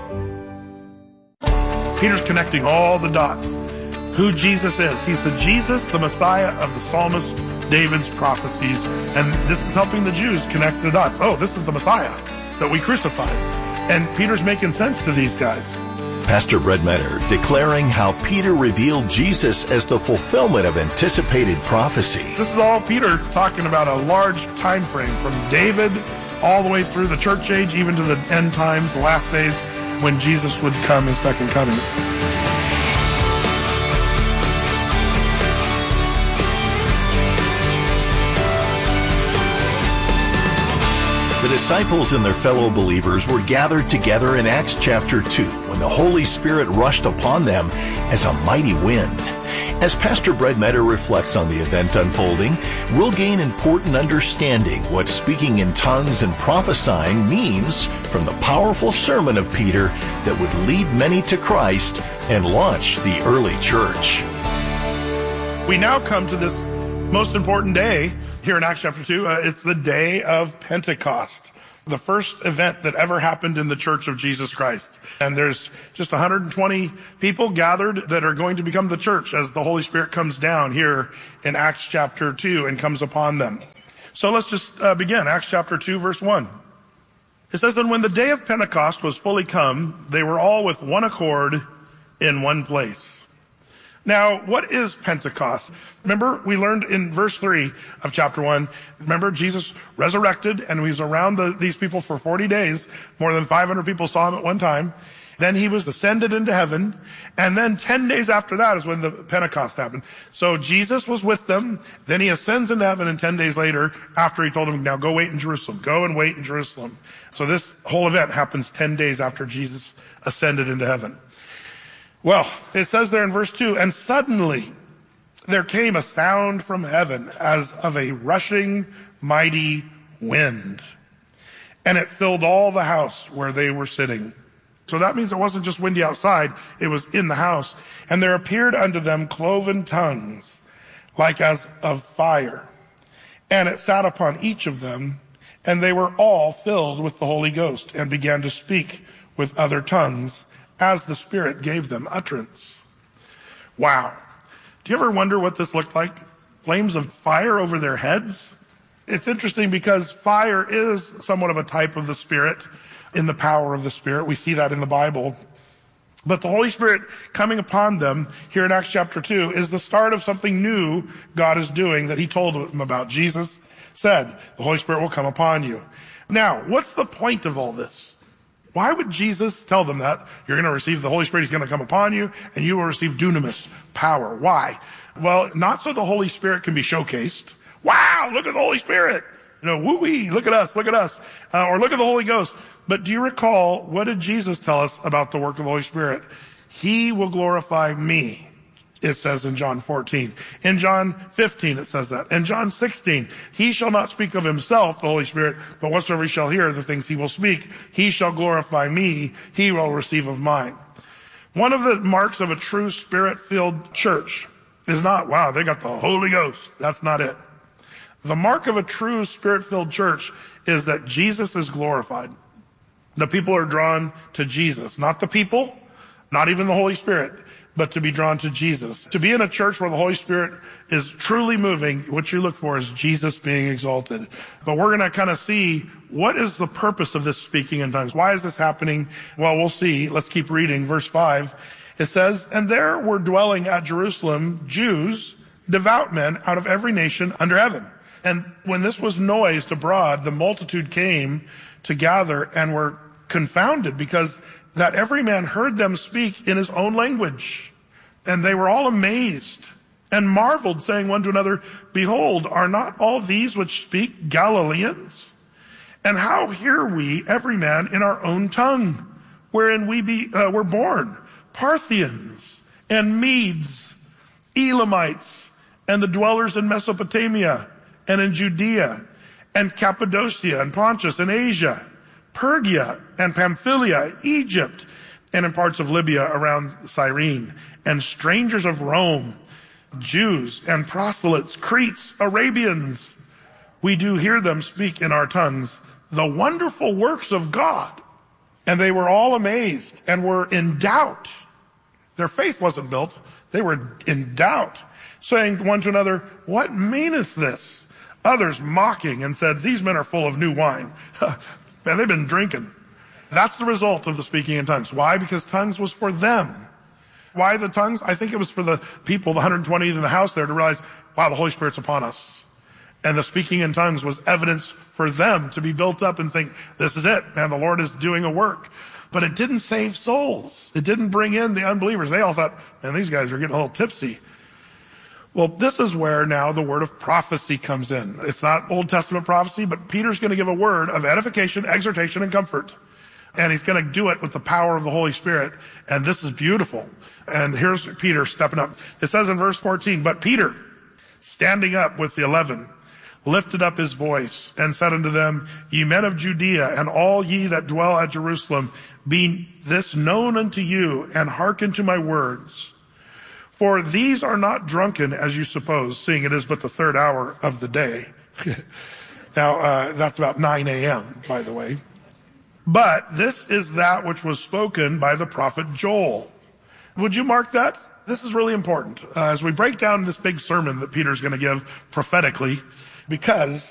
Peter's connecting all the dots. Who Jesus is. He's the Jesus, the Messiah of the psalmist David's prophecies. And this is helping the Jews connect the dots. Oh, this is the Messiah that we crucified. And Peter's making sense to these guys. Pastor Brett Metter declaring how Peter revealed Jesus as the fulfillment of anticipated prophecy. This is all Peter talking about a large time frame from David all the way through the church age, even to the end times, the last days, when Jesus would come, his second coming. The disciples and their fellow believers were gathered together in Acts chapter two when the Holy Spirit rushed upon them as a mighty wind. As Pastor Brett Metter reflects on the event unfolding, we'll gain important understanding what speaking in tongues and prophesying means from the powerful sermon of Peter that would lead many to Christ and launch the early church. We now come to this most important day here in Acts chapter two. Uh, it's the day of Pentecost, the first event that ever happened in the Church of Jesus Christ. And there's just one hundred twenty people gathered that are going to become the church as the Holy Spirit comes down here in Acts chapter two and comes upon them. So let's just uh, begin. Acts chapter two, verse one. It says, "And when the day of Pentecost was fully come, they were all with one accord in one place." Now, what is Pentecost? Remember, we learned in verse three of chapter one, remember Jesus resurrected and he was around the, these people for forty days. More than five hundred people saw him at one time. Then he was ascended into heaven. And then ten days after that is when the Pentecost happened. So Jesus was with them. Then he ascends into heaven, and ten days later, after he told them, now go wait in Jerusalem. Go and wait in Jerusalem. So this whole event happens ten days after Jesus ascended into heaven. Well, it says there in verse two, "And suddenly there came a sound from heaven as of a rushing mighty wind, and it filled all the house where they were sitting." So that means it wasn't just windy outside, it was in the house. "And there appeared unto them cloven tongues, like as of fire. And it sat upon each of them, and they were all filled with the Holy Ghost, and began to speak with other tongues, as the Spirit gave them utterance." Wow. Do you ever wonder what this looked like? Flames of fire over their heads? It's interesting because fire is somewhat of a type of the Spirit, in the power of the Spirit. We see that in the Bible. But the Holy Spirit coming upon them here in Acts chapter two is the start of something new God is doing that he told them about. Jesus said, the Holy Spirit will come upon you. Now, what's the point of all this? Why would Jesus tell them that? You're going to receive the Holy Spirit. He's going to come upon you, and you will receive dunamis, power. Why? Well, not so the Holy Spirit can be showcased. Wow, look at the Holy Spirit. You know, woo-wee, look at us, look at us. Uh, or look at the Holy Ghost. But do you recall, what did Jesus tell us about the work of the Holy Spirit? He will glorify me, it says in John fourteen. In John fifteen, it says that. In John sixteen, he shall not speak of himself, the Holy Spirit, but whatsoever he shall hear, the things he will speak, he shall glorify me, he will receive of mine. One of the marks of a true Spirit-filled church is not, wow, they got the Holy Ghost. That's not it. The mark of a true Spirit-filled church is that Jesus is glorified. The people are drawn to Jesus, not the people, not even the Holy Spirit, but to be drawn to Jesus. To be in a church where the Holy Spirit is truly moving, what you look for is Jesus being exalted. But we're going to kind of see, what is the purpose of this speaking in tongues? Why is this happening? Well, we'll see. Let's keep reading. Verse five. It says, "And there were dwelling at Jerusalem Jews, devout men out of every nation under heaven. And when this was noised abroad, the multitude came to gather and were confounded, because that every man heard them speak in his own language. And they were all amazed and marveled, saying one to another, Behold, are not all these which speak Galileans? And how hear we every man in our own tongue, wherein we be uh, were born, Parthians and Medes, Elamites, and the dwellers in Mesopotamia and in Judea and Cappadocia and Pontus and Asia, Pergia and Pamphylia, Egypt, and in parts of Libya around Cyrene, and strangers of Rome, Jews and proselytes, Cretes, Arabians. We do hear them speak in our tongues the wonderful works of God. And they were all amazed and were in doubt. Their faith wasn't built. They were in doubt, saying one to another, What meaneth this? Others mocking and said, These men are full of new wine. Man, they've been drinking. That's the result of the speaking in tongues. Why? Because tongues was for them. Why the tongues? I think it was for the people, the one hundred twenty in the house there, to realize, wow, the Holy Spirit's upon us. And the speaking in tongues was evidence for them to be built up and think, this is it, man, the Lord is doing a work. But it didn't save souls. It didn't bring in the unbelievers. They all thought, man, these guys are getting a little tipsy. Well, this is where now the word of prophecy comes in. It's not Old Testament prophecy, but Peter's going to give a word of edification, exhortation, and comfort. And he's going to do it with the power of the Holy Spirit. And this is beautiful. And here's Peter stepping up. It says in verse fourteen, but Peter, standing up with the eleven, lifted up his voice and said unto them, ye men of Judea, and all ye that dwell at Jerusalem, be this known unto you, and hearken to my words. For these are not drunken, as you suppose, seeing it is but the third hour of the day. Now, uh, that's about nine a.m., by the way. But this is that which was spoken by the prophet Joel. Would you mark that? This is really important uh, as we break down this big sermon that Peter's going to give prophetically, because